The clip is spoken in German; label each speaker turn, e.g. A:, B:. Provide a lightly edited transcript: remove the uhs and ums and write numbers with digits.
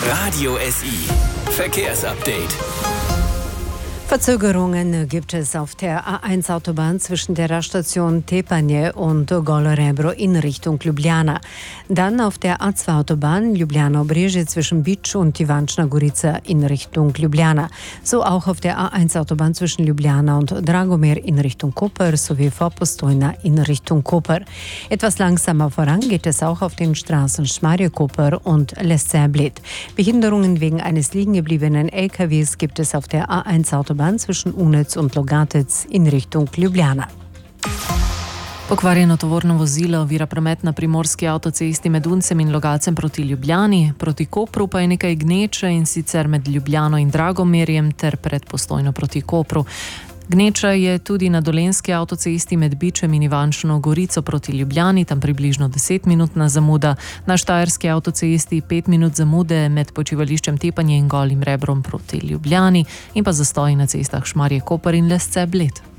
A: Radio SI Verkehrsupdate.
B: Verzögerungen gibt es auf der A1-Autobahn zwischen der Raststation Tepanje und Golo Rebro in Richtung Ljubljana. Dann auf der A2-Autobahn Ljubljana-Obrežje zwischen Bič und Ivančna Gorica in Richtung Ljubljana. So auch auf der A1-Autobahn zwischen Ljubljana und Dragomir in Richtung Koper sowie vor Postojna in Richtung Koper. Etwas langsamer voran geht es auch auf den Straßen Šmarje-Koper und Lesce Bled. Behinderungen wegen eines liegengebliebenen LKWs gibt es auf der A1-Autobahn zwischen Unec und Logatec in Richtung Ljubljana.
C: Pokvarjeno tovorno vozilo ovira promet na primorski avtocesti med Uncem in Logatcem proti Ljubljani, proti Kopru pa je nekaj gneče, in sicer med Ljubljano in Dragomirjem ter pred Postojno proti Kopru. Gneča je tudi na dolenjski avtocesti med Bičem in Ivančno Gorico proti Ljubljani, tam približno 10-minutna zamuda. Na štajerski avtocesti 5 minut zamude med počivališčem Tepanje in Golim Rebrom proti Ljubljani in pa zastoji na cestah Šmarje-Koper in Lesce Bled.